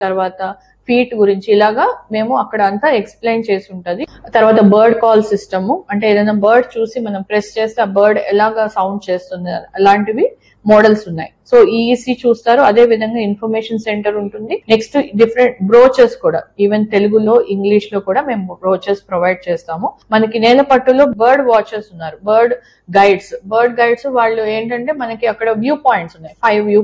తర్వాత ఫీట్ గురించి ఇలాగా మేము అక్కడ అంతా ఎక్స్ప్లెయిన్ చేసి ఉంటది. తర్వాత బర్డ్ కాల్ సిస్టమ్, అంటే ఏదైనా బర్డ్ చూసి మనం ప్రెస్ చేస్తే ఆ బర్డ్ ఎలాగా సౌండ్ చేస్తుంది అలాంటివి మోడల్స్ ఉన్నాయి. సో ఈఈసి చూస్తారు. అదే విధంగా ఇన్ఫర్మేషన్ సెంటర్ ఉంటుంది. నెక్స్ట్ డిఫరెంట్ బ్రోచెస్ కూడా, ఈవెన్ తెలుగులో ఇంగ్లీష్ లో కూడా మేము బ్రోచెస్ ప్రొవైడ్ చేస్తాము. మనకి నేలపట్టులో బర్డ్ వాచర్స్ ఉన్నారు, బర్డ్ గైడ్స్ వాళ్ళు ఏంటంటే మనకి అక్కడ వ్యూ పాయింట్స్ ఉన్నాయి, 5 వ్యూ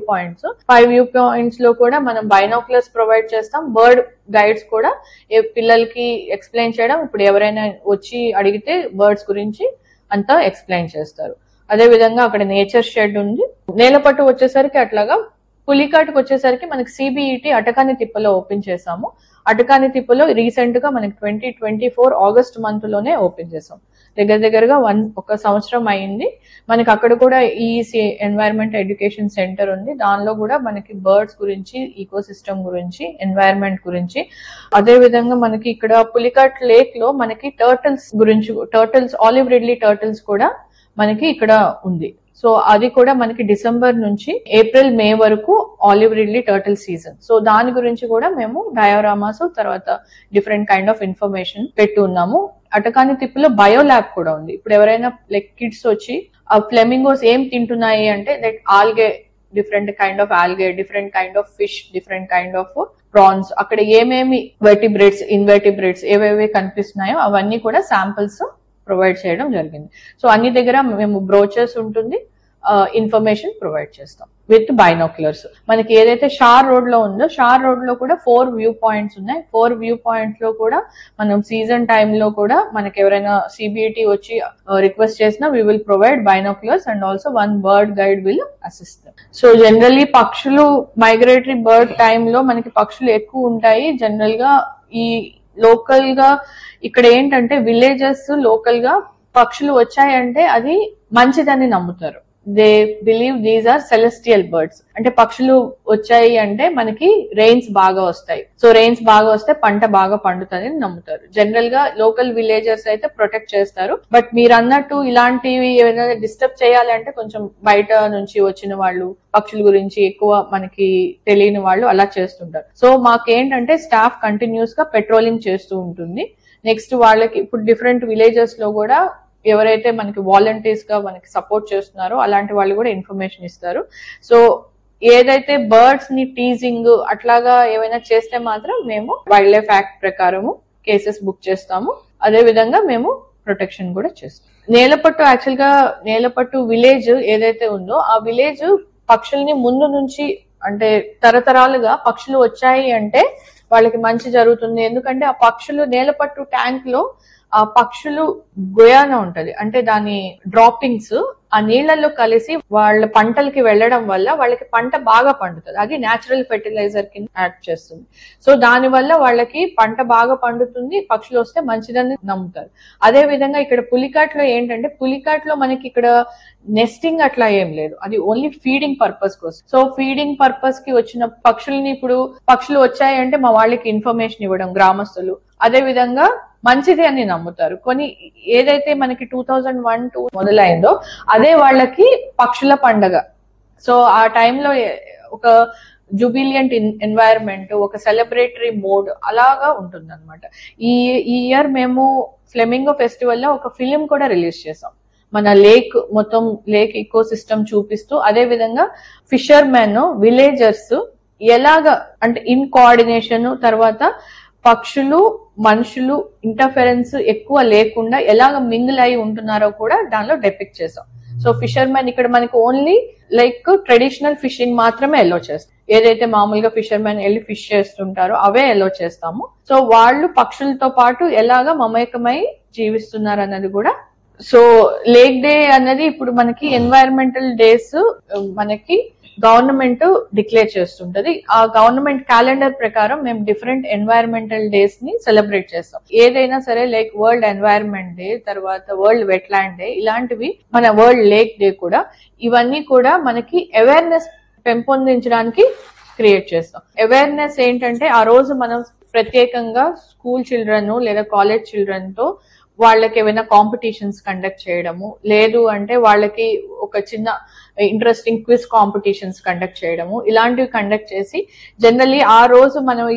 పాయింట్స్ లో కూడా మనం బైనాక్యులర్స్ ప్రొవైడ్ చేస్తాం. బర్డ్ గైడ్స్ కూడా పిల్లలకి ఎక్స్ప్లెయిన్ చేయడం, ఇప్పుడు ఎవరైనా వచ్చి అడిగితే బర్డ్స్ గురించి అంతా ఎక్స్ప్లెయిన్ చేస్తారు. అదే విధంగా అక్కడ నేచర్ షెడ్ ఉంది. నేలపట్టు వచ్చేసరికి అట్లాగా పులికాటుకు వచ్చేసరికి మనకి సిబిఈటి అటకాని తిప్పలో ఓపెన్ చేసాము. అటకాని తిప్పలో రీసెంట్ గా మనకి 2024 ఆగస్ట్ మంత్ లోనే ఓపెన్ చేసాం. దగ్గరగా ఒక సంవత్సరం అయింది. మనకి అక్కడ కూడా ఈఈసి ఎన్వైరన్మెంట్ ఎడ్యుకేషన్ సెంటర్ ఉంది. దానిలో కూడా మనకి బర్డ్స్ గురించి, ఈకో సిస్టమ్ గురించి, ఎన్వైరన్మెంట్ గురించి, అదే విధంగా మనకి ఇక్కడ పులికాట్ లేక్ లో మనకి టర్టిల్స్ ఆలివ్ రిడ్లీ టర్టిల్స్ కూడా మనకి ఇక్కడ ఉంది. సో అది కూడా మనకి డిసెంబర్ నుంచి ఏప్రిల్ మే వరకు olive Ridley turtle season. So దాని గురించి కూడా మేము డయోరామాస్ తర్వాత డిఫరెంట్ కైండ్ ఆఫ్ ఇన్ఫర్మేషన్ పెట్టి ఉన్నాము. అటకాని తిప్పులో బయో ల్యాబ్ కూడా ఉంది. ఇప్పుడు ఎవరైనా లైక్ కిడ్స్ వచ్చి ఆ ఫ్లెమింగోస్ ఏం తింటున్నాయి అంటే like algae, different kind of algae, different kind of fish, different kind of prawns, అక్కడ ఏమేమి వెర్టిబ్రేట్స్, ఇన్వెర్టిబ్రేట్స్ ఏవేవి కనిపిస్తున్నాయో అవన్నీ కూడా శాంపిల్స్ ప్రొవైడ్ చేయడం జరిగింది. సో అన్ని దగ్గర మేము బ్రోచర్స్ ఉంటుంది, ఇన్ఫర్మేషన్ ప్రొవైడ్ చేస్తాం విత్ బైనాక్యులర్స్. మనకి ఏదైతే షార్ రోడ్ లో ఉందో, షార్ రోడ్ లో కూడా 4 వ్యూ పాయింట్స్ ఉన్నాయి. 4 వ్యూ పాయింట్స్ లో కూడా మనం సీజన్ టైమ్ లో కూడా మనకి ఎవరైనా సిబిఐటి వచ్చి రిక్వెస్ట్ చేసినా we will provide binoculars and also 1 bird guide will assist. So generally పక్షులు మైగ్రేటరీ బర్డ్ టైమ్ లో మనకి పక్షులు ఎక్కువ ఉంటాయి. జనరల్ గా ఈ లోకల్ గా ఇక్కడ ఏంటంటే విలేజెస్ లోకల్ గా పక్షులు వచ్చాయంటే అది మంచిదని నమ్ముతారు. They believe these are celestial birds. అంటే పక్షులు వచ్చాయి అంటే మనకి రెయిన్స్ బాగా వస్తాయి, సో రెయిన్స్ బాగా వస్తే పంట బాగా పండుతుంది అని నమ్ముతారు. జనరల్ గా లోకల్ విలేజర్స్ అయితే ప్రొటెక్ట్ చేస్తారు. బట్ మీరు అన్నట్టు ఇలాంటివి ఏమైనా డిస్టర్బ్ చేయాలంటే కొంచెం బయట నుంచి వచ్చిన వాళ్ళు, పక్షుల గురించి ఎక్కువ మనకి తెలియని వాళ్ళు అలా చేస్తుంటారు. సో మాకేంటంటే స్టాఫ్ కంటిన్యూస్ గా పెట్రోలింగ్ చేస్తూ ఉంటుంది. నెక్స్ట్ వాళ్ళకి ఇప్పుడు డిఫరెంట్ విలేజెస్ లో కూడా ఎవరైతే మనకి వాలంటీర్స్ గా మనకి సపోర్ట్ చేస్తున్నారో అలాంటి వాళ్ళు కూడా ఇన్ఫర్మేషన్ ఇస్తారు. సో ఏదైతే బర్డ్స్ ని టీజింగ్ అట్లాగా ఏమైనా చేస్తే మాత్రం మేము వైల్డ్ లైఫ్ యాక్ట్ ప్రకారము కేసెస్ బుక్ చేస్తాము. అదే విధంగా మేము ప్రొటెక్షన్ కూడా చేస్తాం. నేలపట్టు యాక్చువల్ గా నేలపట్టు విలేజ్ ఏదైతే ఉందో ఆ విలేజ్ పక్షుల్ని ముందు నుంచి, అంటే తరతరాలుగా పక్షులు వచ్చాయి అంటే వాళ్ళకి మంచి జరుగుతుంది. ఎందుకంటే ఆ పక్షులు నేలపట్టు ట్యాంక్ లో ఆ పక్షులు గోయాన ఉంటది, అంటే దాని డ్రాపింగ్స్ ఆ నీళ్లలో కలిసి వాళ్ళ పంటలకి వెళ్లడం వల్ల వాళ్ళకి పంట బాగా పండుతుంది. అది న్యాచురల్ ఫెర్టిలైజర్ కింద యాక్ట్ చేస్తుంది. సో దాని వల్ల వాళ్ళకి పంట బాగా పండుతుంది, పక్షులు వస్తే మంచిదని నమ్ముతారు. అదే విధంగా ఇక్కడ పులికాట్ లో ఏంటంటే, పులికాట్ లో మనకి ఇక్కడ నెస్టింగ్ అట్లా ఏం లేదు, అది ఓన్లీ ఫీడింగ్ పర్పస్ కోసం. సో ఫీడింగ్ పర్పస్ కి వచ్చిన పక్షుల్ని, ఇప్పుడు పక్షులు వచ్చాయంటే మా వాళ్ళకి ఇన్ఫర్మేషన్ ఇవ్వడం గ్రామస్తులు, అదే విధంగా మంచిది అని నమ్ముతారు. కొన్ని ఏదైతే మనకి 2001-2 మొదలైందో అదే వాళ్ళకి పక్షుల పండగ. సో ఆ టైంలో ఒక జూబిలియంట్ ఎన్వైరన్మెంట్, ఒక సెలబ్రేటరీ మోడ్ అలాగా ఉంటుంది అనమాట. ఈ ఇయర్ మేము ఫ్లెమింగో ఫెస్టివల్ లో ఒక ఫిలిం కూడా రిలీజ్ చేసాం, మన లేక్ మొత్తం లేక్ ఈకో సిస్టమ్ చూపిస్తూ. అదే విధంగా ఫిషర్మెన్, విలేజర్స్ ఎలాగా అంటే ఇన్ కోఆర్డినేషన్, తర్వాత పక్షులు మనుషులు ఇంటర్ఫెరెన్స్ ఎక్కువ లేకుండా ఎలాగ మింగిల్ అయి ఉంటున్నారో కూడా దానిలో డెపిక్ట్ చేసాం. సో ఫిషర్మెన్ ఇక్కడ మనకి ఓన్లీ లైక్ ట్రెడిషనల్ ఫిషింగ్ మాత్రమే ఎలో చేస్తాం. ఏదైతే మామూలుగా ఫిషర్మెన్ వెళ్ళి ఫిష్ చేస్తుంటారో అవే ఎలో చేస్తాము. సో వాళ్ళు పక్షులతో పాటు ఎలాగా మమేకమై జీవిస్తున్నారు అన్నది కూడా. సో లేక్ డే అన్నది ఇప్పుడు మనకి ఎన్వైరన్మెంటల్ డేస్ మనకి గవర్నమెంట్ డిక్లేర్ చేస్తుంటది. ఆ గవర్నమెంట్ క్యాలెండర్ ప్రకారం మేము డిఫరెంట్ ఎన్వైరన్మెంటల్ డేస్ ని సెలబ్రేట్ చేస్తాం. ఏదైనా సరే లైక్ వరల్డ్ ఎన్వైరన్మెంట్ డే, తర్వాత వరల్డ్ వెట్లాండ్ డే, ఇలాంటివి, మన వరల్డ్ లేక్ డే కూడా, ఇవన్నీ కూడా మనకి అవేర్నెస్ పెంపొందించడానికి క్రియేట్ చేస్తాం. అవేర్నెస్ ఏంటంటే ఆ రోజు మనం ప్రత్యేకంగా స్కూల్ చిల్డ్రన్ లేదా కాలేజ్ చిల్డ్రన్ తో వాళ్ళకి ఏమైనా కాంపిటీషన్స్ కండక్ట్ చేయడము, లేదు అంటే వాళ్ళకి ఒక చిన్న ఇంట్రెస్టింగ్ క్విజ్ కాంపిటీషన్స్ కండక్ట్ చేయడము, ఇలాంటివి కండక్ట్ చేసి జనరల్లీ ఆ రోజు మనం